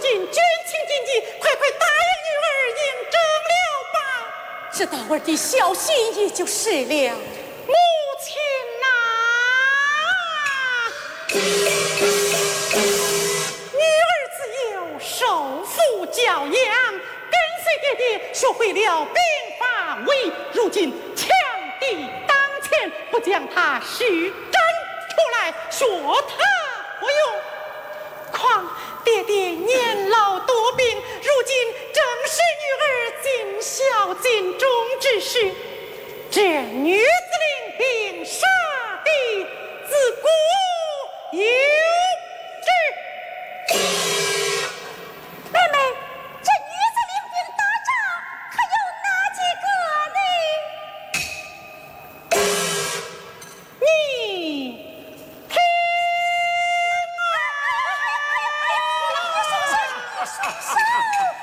今军情紧急，快快答应女儿应征了吧。 这大儿的小心也就是了。 母亲呐、女儿自幼受父教养，跟随爹爹学会了兵法为，如今强敌当前，不将他施展出来，学他何用？况爹爹年老多病，如今正是女儿尽孝尽忠之时。这女子领兵杀敌，自古有之。 妹妹，这女子领兵打仗，可有哪几个呢？ 你听啊！ 你说说。